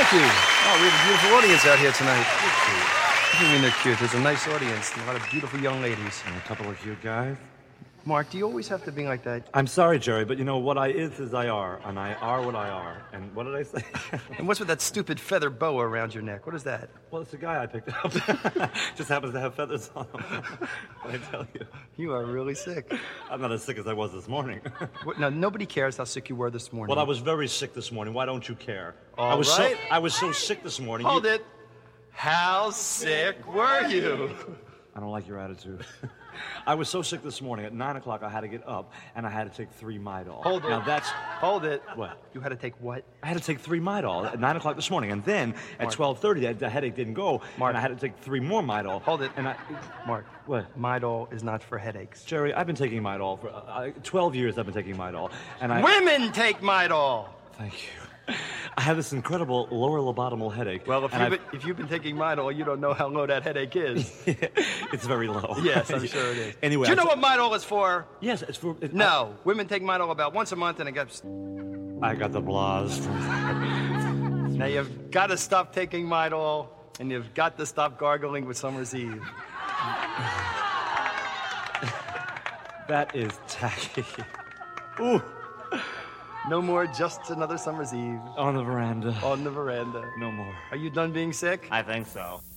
Thank you. Oh, we have a beautiful audience out here tonight. What do you mean they're cute? There's a nice audience. A lot of beautiful young ladies. And a couple of cute guys. Mark, do you always have to be like that? I'm sorry, Jerry, but you know, what I is I are, and I are what I are. And what did I say? And what's with that stupid feather boa around your neck? What is that? Well, it's a guy I picked up. Just happens to have feathers on him. I tell you. You are really sick. I'm not as sick as I was this morning. Now, nobody cares how sick you were this morning. Well, I was very sick this morning. Why don't you care? All right. I was so sick this morning. Hold it. How sick were you? I don't like your attitude. I was so sick this morning. At 9 o'clock, I had to get up, and I had to take 3 Midol. Hold it. Now, that's... Hold it. What? You had to take what? I had to take 3 Midol at 9 o'clock this morning, and then at 12:30, the headache didn't go, Mark. and I had to take 3 more Midol. Hold it. And Mark. What? Midol is not for headaches. Jerry, I've been taking Midol for 12 years. I've been taking Midol, and Women take Midol. Thank you. I have this incredible lower lobotomal headache. Well, if you've been taking Midol, you don't know how low that headache is. It's very low. Yes, I'm sure it is. Anyway, do you know what Midol is for? Yes, it's for... No. Women take Midol about once a month, and it gets... I got the blahs from... Now, you've got to stop taking Midol, and you've got to stop gargling with Summer's Eve. That is tacky. Ooh. No more just another Summer's Eve. On the veranda. On the veranda. No more. Are you done being sick? I think so.